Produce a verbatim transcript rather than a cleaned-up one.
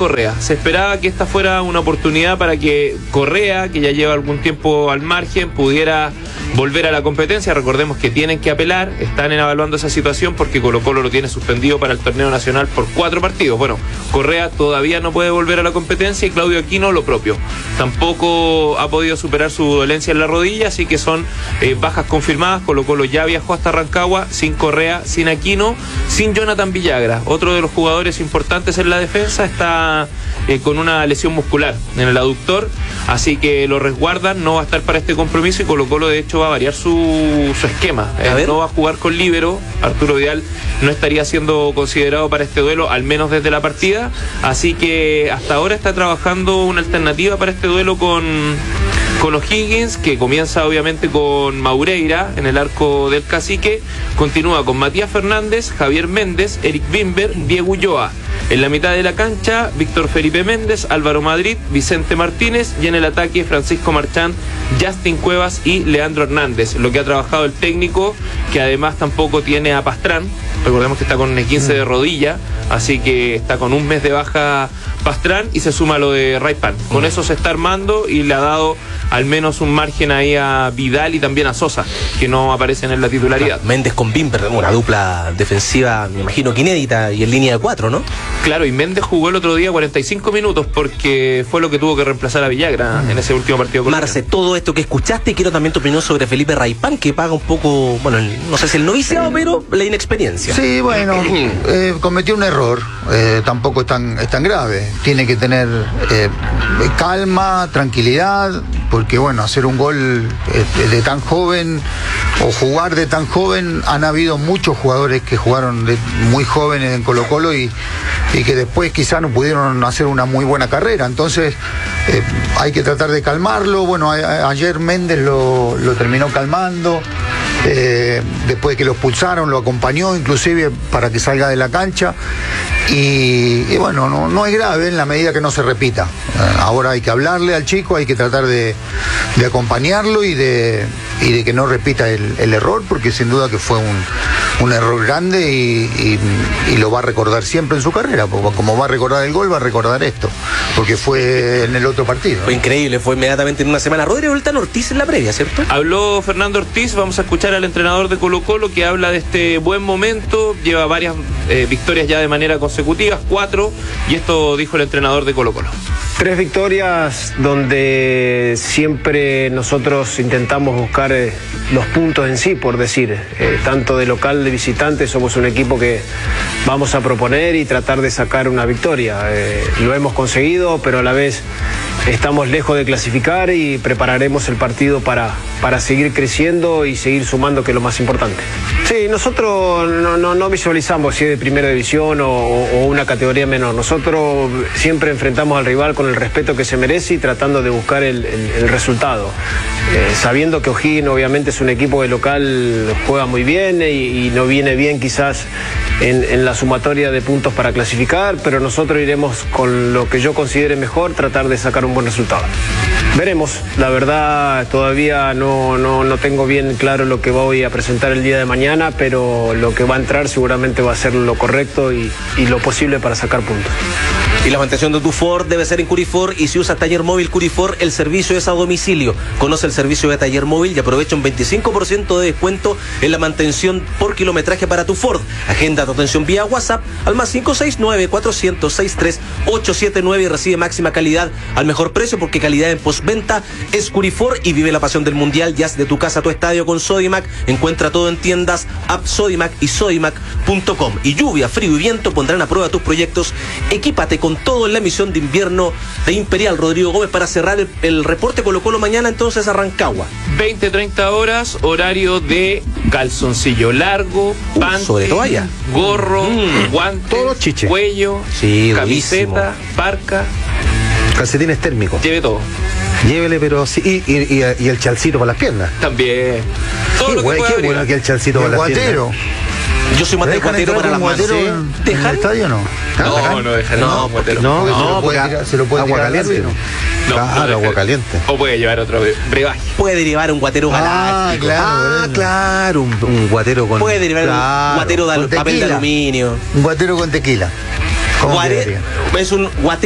Correa. Se esperaba que esta fuera una oportunidad para que Correa, que ya lleva algún tiempo al margen, pudiera volver a la competencia. Recordemos que tienen que apelar, están evaluando esa situación porque Colo-Colo lo tiene suspendido para el torneo nacional por cuatro partidos. Bueno, Correa todavía no puede volver a la competencia y Claudio Aquino lo propio. Tampoco ha podido superar su dolencia en la rodilla, así que son eh, bajas confirmadas. Colo-Colo ya viajó hasta Rancagua sin Correa, sin Aquino, sin Jonathan Villagra. Otro de los jugadores importantes en la defensa está eh, con una lesión muscular en el aductor, así que lo resguardan, no va a estar para este compromiso y Colo-Colo de hecho va a variar su, su esquema. Eh, no va a jugar con líbero. Arturo Vidal no estaría siendo considerado para este duelo, al menos desde la partida, así que hasta ahora está trabajando una alternativa para este duelo con, con O'Higgins, que comienza obviamente con Maureira en el arco del Cacique, continúa con Matías Fernández, Javier Méndez, Eric Bimber, Diego Ulloa. En la mitad de la cancha, Víctor Felipe Méndez, Álvaro Madrid, Vicente Martínez, y en el ataque, Francisco Marchán, Justin Cuevas y Leandro Hernández. Lo que ha trabajado el técnico, que además tampoco tiene a Pastrán. Recordemos que está con un esguince de rodilla, así que está con un mes de baja Pastrán y se suma lo de Raipan. Con eso se está armando y le ha dado al menos un margen ahí a Vidal y también a Sosa, que no aparecen en la titularidad. Claro, Méndez con Bimber, una dupla defensiva, me imagino que inédita y en línea de cuatro, ¿no? Claro, y Méndez jugó el otro día cuarenta y cinco minutos porque fue lo que tuvo que reemplazar a Villagra en ese último partido. Marce, todo esto que escuchaste, quiero también tu opinión sobre Felipe Raipan, que paga un poco, bueno, no sé si el noviciado, pero la inexperiencia. Sí, bueno, eh, cometió un error, eh, tampoco es tan, es tan grave. Tiene que tener eh, calma, tranquilidad, porque bueno, hacer un gol eh, de tan joven o jugar de tan joven, han habido muchos jugadores que jugaron de muy jóvenes en Colo-Colo y, y que después quizás no pudieron hacer una muy buena carrera. Entonces eh, hay que tratar de calmarlo. Bueno, a, a, ayer Méndez lo, lo terminó calmando. Eh, después de que lo expulsaron, lo acompañó inclusive para que salga de la cancha y, y bueno, no, no es grave en la medida que no se repita. Eh, ahora hay que hablarle al chico, hay que tratar de, de acompañarlo y de, y de que no repita el, el error, porque sin duda que fue un, un error grande y, y, y lo va a recordar siempre en su carrera, porque como va a recordar el gol, va a recordar esto, porque fue en el otro partido, ¿no? Fue increíble, fue inmediatamente en una semana. Rodrigo Beltán Ortiz en la previa, ¿cierto? Habló Fernando Ortiz, vamos a escuchar al entrenador de Colo-Colo que habla de este buen momento, lleva varias eh, victorias ya de manera consecutiva, cuatro, y esto dijo el entrenador de Colo-Colo. Tres victorias donde siempre nosotros intentamos buscar eh, los puntos en sí, por decir, eh, tanto de local, de visitante, somos un equipo que vamos a proponer y tratar de sacar una victoria. Eh, lo hemos conseguido, pero a la vez estamos lejos de clasificar y prepararemos el partido para, para seguir creciendo y seguir sumando, que es lo más importante. Sí, nosotros no, no, no visualizamos si es de primera división o, o una categoría menor. Nosotros siempre enfrentamos al rival con el respeto que se merece y tratando de buscar el, el, el resultado. Eh, sabiendo que O'Higgins obviamente es un equipo de local, juega muy bien y, y no viene bien quizás en, en la sumatoria de puntos para clasificar, pero nosotros iremos con lo que yo considere mejor, tratar de sacar un buen resultado. Veremos, la verdad todavía no, no, no tengo bien claro lo que voy a presentar el día de mañana, pero lo que va a entrar seguramente va a ser lo correcto y, y lo posible para sacar puntos. Y la mantención de tu Ford debe ser en Curifor, y si usas Taller Móvil Curifor, el servicio es a domicilio. Conoce el servicio de Taller Móvil y aprovecha un veinticinco por ciento de descuento en la mantención por kilometraje para tu Ford. Agenda tu atención vía WhatsApp al más cinco seis nueve, cuatrocientos sesenta y tres, ochocientos setenta y nueve y recibe máxima calidad al mejor precio, porque calidad en postventa es Curifor. Y vive la pasión del mundial y haz de tu casa tu estadio con Sodimac. Encuentra todo en tiendas, app Sodimac y sodimac punto com. Y lluvia, frío y viento pondrán a prueba tus proyectos. Equípate con todo en la emisión de invierno de Imperial. Rodrigo Gómez para cerrar el, el reporte Colo-Colo mañana entonces a Rancagua. veinte treinta horas, horario de calzoncillo largo, uh, panty, sobre toalla, gorro, mm. guantes, todo chiche, cuello, sí, camiseta, buenísimo. Parca, calcetines térmicos. Lleve todo. Llévele, pero sí, y, y, y, y el chalcito para las piernas. También. Todo qué lo que bueno, pueda qué bueno que el chalcito para las piernas. Yo soy más de guatero para las manos. ¿En el estadio no? No, no dejan. No, guatero. No, no, no, porque se lo puede agua tirar al caliente. árbitro. No, Claro, no agua caliente. O puede llevar otro brebaje. Puede derivar un guatero Ah, galáctico. claro. Ah, bueno. claro, un, un guatero con... Puede derivar claro, un guatero de con papel de tequila. aluminio. Un guatero con tequila. ¿Cómo Guare- quedaría? es un guatero